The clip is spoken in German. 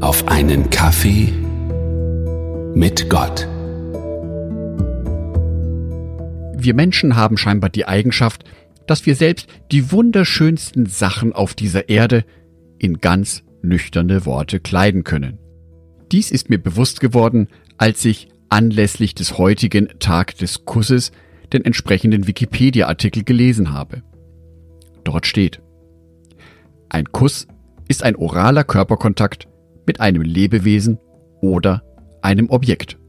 auf einen Kaffee mit Gott. Wir Menschen haben scheinbar die Eigenschaft, dass wir selbst die wunderschönsten Sachen auf dieser Erde in ganz nüchterne Worte kleiden können. Dies ist mir bewusst geworden, als ich anlässlich des heutigen Tag des Kusses den entsprechenden Wikipedia-Artikel gelesen habe. Dort steht: Ein Kuss ist ein oraler Körperkontakt mit einem Lebewesen oder einem Objekt.